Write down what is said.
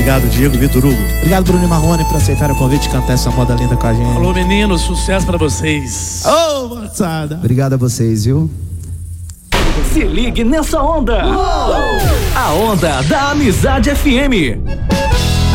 Obrigado, Diego, Vitor Hugo. Obrigado, Bruno e Marrone, por aceitar o convite de cantar essa moda linda com a gente. Alô, meninos, sucesso pra vocês. Ô, moçada. Obrigado a vocês, viu? Se ligue nessa onda. A onda da Amizade FM.